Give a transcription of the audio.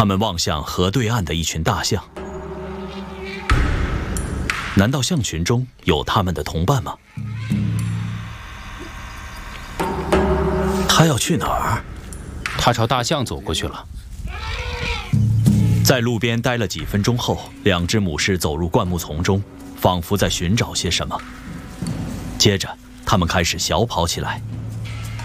他们望向河对岸的一群大象。难道象群中有他们的同伴吗？他要去哪儿？ 他朝大象走过去了。 在路边待了几分钟后，两只母狮走入灌木丛中，仿佛在寻找些什么。接着，它们开始小跑起来。